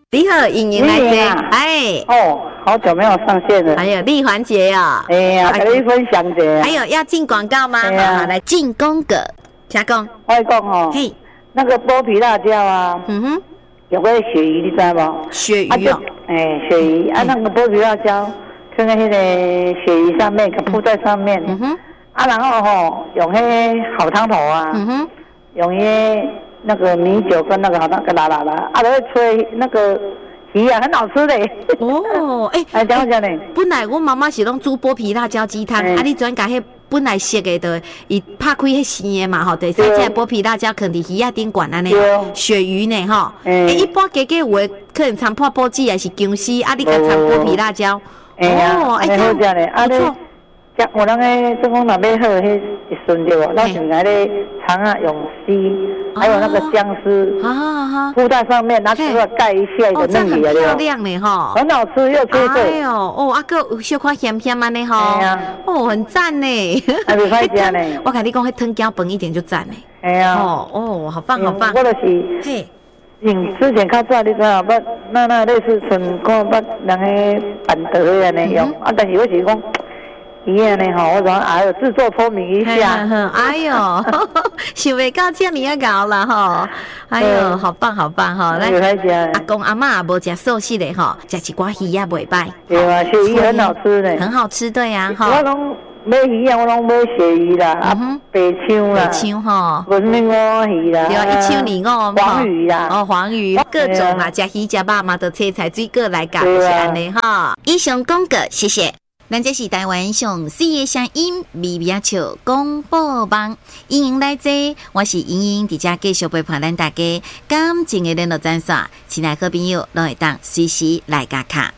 你好，莹莹来接，哎， 哦，好久没有上线了。 还有立环节哦， 哎呀，跟你分享一下。 还有要进广告吗？好，来进公格，加工。 我讲哦，嘿，那个剥皮辣椒啊，有个鳕鱼，你知道吗？ 鳕鱼哦， 鳕鱼啊，那个剥皮辣椒，放在那个鳕鱼上面，给铺在上面。然后用那好汤头啊，用那个米酒跟那个好那个啦，就会吹那个鱼啊，很好吃的。 哦， 哎，讲呢。 本来我妈妈是弄煮剥皮辣椒鸡汤，你转甲迄本来熟的的，伊拍开迄生的嘛吼，对，使这剥皮辣椒放伫鱼仔顶管安尼，鳕鱼呢吼，一般加有的可能掺泡波子还是姜丝，你甲掺剥皮辣椒， 哦，这样不错。我那个做讲若要好，迄一顺对无？咱是拿咧肠啊用丝，还有那个姜丝，铺在上面，拿出来盖一下就嫩起来了。漂亮呢哈，很好吃又脆脆。 哎呦，哦，个有小可咸咸安尼吼，哦，很赞呢。 还袂歹食呢。 我跟你讲，迄汤饺饭一点就赞呢。 哎呀， 哦，好棒好棒。 我就是嘿。之前较早你知道，那类似春光捌人个板德安尼用，但是我是讲。一样呢哈，我讲哎呦，自作聪明一下， 哎呦，想袂到这么搞了哈，哎呦，好棒好棒哈！来，阿公阿嬷无食素食的哈，食一寡鱼也袂歹。 对啊，鳕鱼很好吃呢， 很好吃对呀哈。 我拢买鱼啊，我拢买鳕鱼啦，白鲳啦， 白鲳哈， 无什么乌鱼啦， 对啊，一鲳二五， 黄鱼啦， 哦，黄鱼各种啦，食鱼食肉嘛，都切菜水果来教是安尼哈。以上讲过，谢谢。咱这是台湾上水的声音，微微笑广播网，莹莹来坐，我是莹莹，伫遮继续陪伴咱大家感情的联络专线，亲爱好朋友拢会当随时来加卡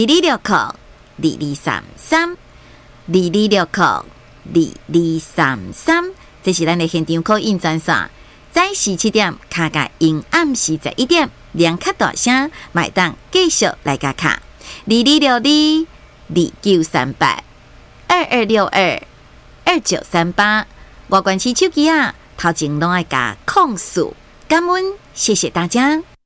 22602233，22602233，这是咱的现场call in专线，早时7点卡甲因暗时11点，两卡大声，买当继续来加卡2260293822622938，外关市手机啊，头前拢爱加控诉，感恩，谢谢大家。